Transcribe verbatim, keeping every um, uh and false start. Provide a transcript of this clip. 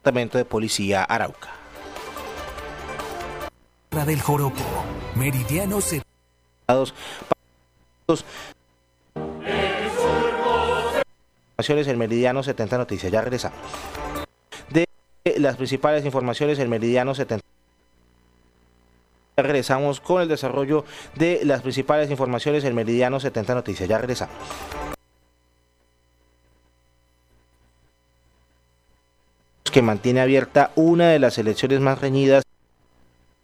Departamento de Policía Arauca. Del Joropo, Meridiano se... El Meridiano setenta Noticias, ya regresamos. De las principales informaciones, el Meridiano setenta. Ya regresamos con el desarrollo de las principales informaciones, el Meridiano setenta Noticias, ya regresamos. Que mantiene abierta una de las elecciones más reñidas